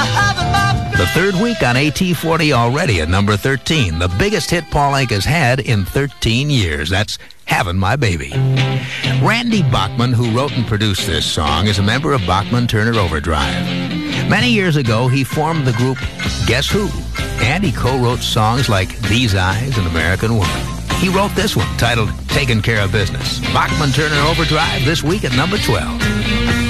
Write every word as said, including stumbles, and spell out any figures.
The third week on A T forty already at number thirteen. The biggest hit Paul Anka has had in thirteen years. That's Having My Baby. Randy Bachman, who wrote and produced this song, is a member of Bachman Turner Overdrive. Many years ago, he formed the group Guess Who? And he co-wrote songs like These Eyes and American Woman. He wrote this one, titled Taking Care of Business. Bachman Turner Overdrive this week at number twelve.